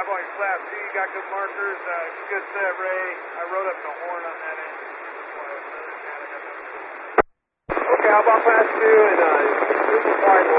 eyeball your flap. See, you got good markers. Good set, Ray. I wrote up the horn on that end. Okay, how about pass 2 and this is wide